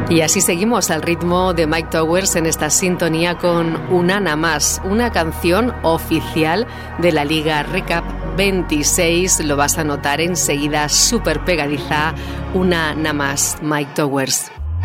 Y así seguimos al ritmo de Mike Towers en esta sintonía con Una Na Más, una canción oficial de la Liga Recap 26. Lo vas a notar enseguida, súper pegadiza. Una Na Más, Mike Towers.